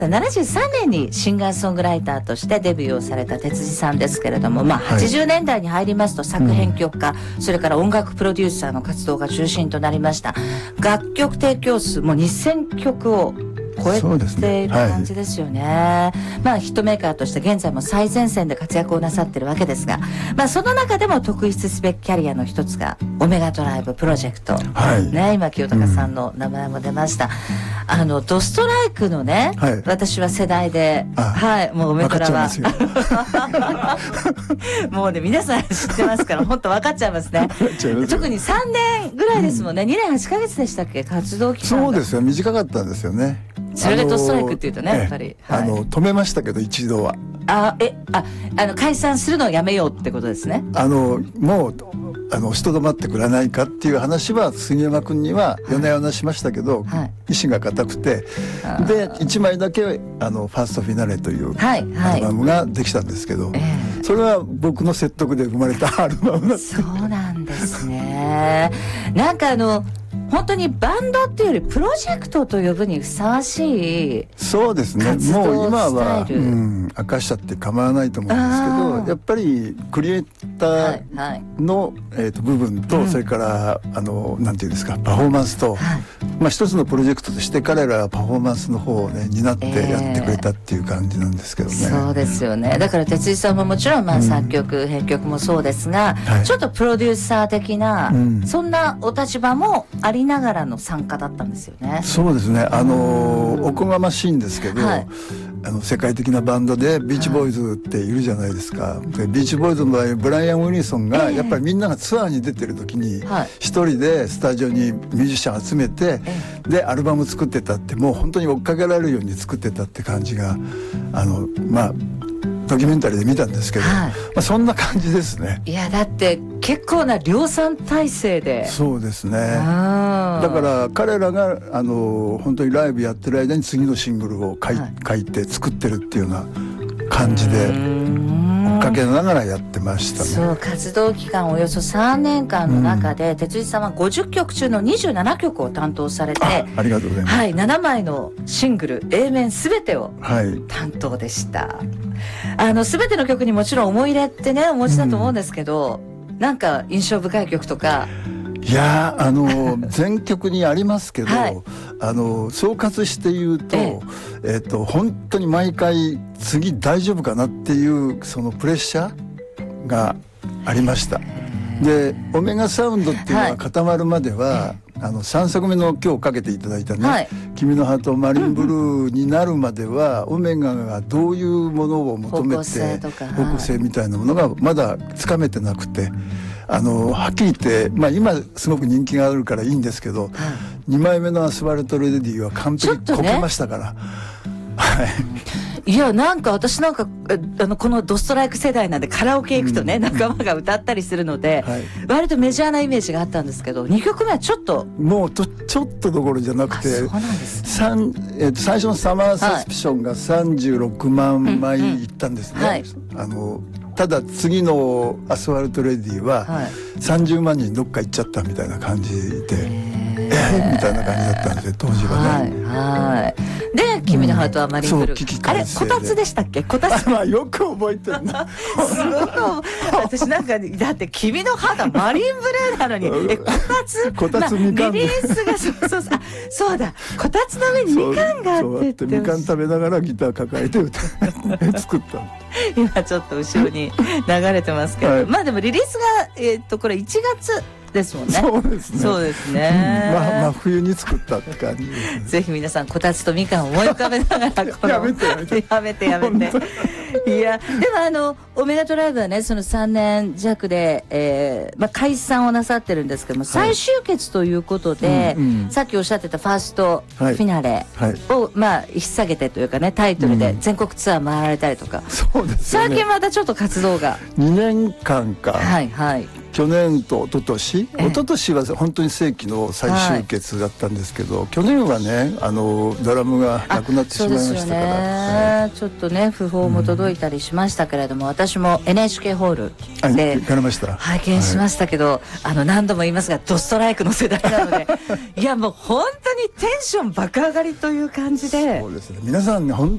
73年にシンガーソングライターとしてデビューをされた哲司さんですけれども、80年代に入りますと作編曲家、それから音楽プロデューサーの活動が中心となりました。楽曲提供数も2000曲を超えている感じですよね。ヒットメーカーとして現在も最前線で活躍をなさっているわけですが、その中でも特筆すべきキャリアの一つがオメガドライブプロジェクト、今清高さんの名前も出ました。ドストライクのね、私は世代で、もうオメドラはもうね皆さん知ってますから本当分かっちゃいますね。特に3年ぐらいですもんね。2年8ヶ月でしたっけ、活動期間が。 そうですよ、短かったんですよね。 それでドストライクっていうとね、やっぱり止めましたけど一度は解散するのをやめようってことですね。 もう人止まってくれないかっていう話は杉山君には夜な夜なしましたけど、意志が固くて、で1枚だけファーストフィナレというアルバムができたんですけど、それは僕の説得で生まれたアルバムだった。 そうなんですね。なんか本当にバンドっていうよりプロジェクトと呼ぶにふさわしい。 そうですね。もう今は明かしちゃって構わないと思うんですけど、やっぱりクリエイターの部分と、それからなんていうんですか、パフォーマンスと、一つのプロジェクトとして彼らはパフォーマンスの方をね担ってやってくれたっていう感じなんですけどね。 そうですよね。だから哲司さんももちろん作曲編曲もそうですが、ちょっとプロデューサー的な、そんなお立場もありながらの参加だったんですよね。 そうですね。おこがましいんですけど、世界的なバンドでビーチボーイズっているじゃないですか。でビーチボーイズの場合ブライアン・ウィルソンがやっぱりみんながツアーに出てる時に一人でスタジオにミュージシャン集めて、でアルバム作ってたって、もう本当に追っかけられるように作ってたって感じがドキュメンタリーで見たんですけど、そんな感じですね。 いやだって結構な量産体制で。 そうですね。だから彼らが本当にライブやってる間に次のシングルを書いて作ってるっていうような感じで追っかけながらやってましたね。 そう、活動期間およそ3年間の中で、哲司さんは50曲中の27曲を担当されて、 ありがとうございます。 7枚のシングル A 面すべてを担当でした。すべての曲にもちろん思い入れってねお持ちだと思うんですけど、なんか印象深い曲とか。 いや全曲にありますけど、総括して言うと、本当に毎回次大丈夫かなっていうそのプレッシャーがありました。でオメガサウンドっていうのが固まるまでは、3作目の今日かけていただいたね、君のハートマリンブルーになるまでは、オメガがどういうものを求めて方向性みたいなものがまだつかめてなくて、はっきり言って、今すごく人気があるからいいんですけど、2枚目のアスファルトレディは完璧にこけましたから。いやなんか私なんかこのドストライク世代なんでカラオケ行くとね、仲間が歌ったりするので、割とメジャーなイメージがあったんですけど、2曲目はちょっともうちょっとどころじゃなくて、最初のサマーサスピションが36万枚いったんですね。ただ次のアスファルトレディは30万人どっか行っちゃったみたいな感じで、みたいな感じだったんですよ当時はね。 で君のハートはマリンブルー、あれこたつでしたっけ？こたつよく覚えてるな。 すごく私なんかだって君のハートはマリンブルーなのにこたつみかんリリースがそうだ、こたつの上にみかんがあってみかん食べながらギター抱えて作った。 今ちょっと後ろに流れてますけど、でもリリースがこれ1月ですもんね。 そうですね。 そうですね。 真冬に作ったって感じですね。 ぜひ皆さんこたつとみかんを思い浮かべながらやめていやでもオメガドライブはねその3年弱で、解散をなさってるんですけども、再集結ということで、さっきおっしゃってたファーストフィナレを引っ提げてというかね、タイトルで全国ツアー回られたりとか、 そうですよね。 最近またちょっと活動が 2年間か。去年と一昨年は本当に正規の再集結だったんですけど、去年はねドラムがなくなってしまいましたから、 ちょっとね訃報も届いたりしましたけれども、私も NHK ホールで行かれました。 拝見しましたけど、何度も言いますがドストライクの世代なのでいやもう本当にテンション爆上がりという感じで。 そうですね、皆さんね本